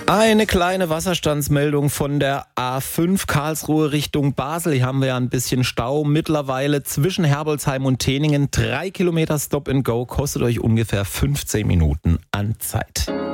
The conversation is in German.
Eine kleine Wasserstandsmeldung von der A5 Karlsruhe Richtung Basel. Hier haben wir ja ein bisschen Stau. Mittlerweile zwischen Herbolzheim und Teningen 3 Kilometer Stop and Go. Kostet euch ungefähr 15 Minuten an Zeit.